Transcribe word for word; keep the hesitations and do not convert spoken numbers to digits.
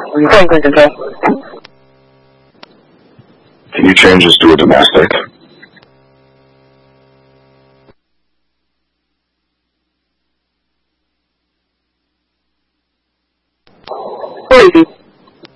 Franklin control. Can you change this to a domestic? Where is he?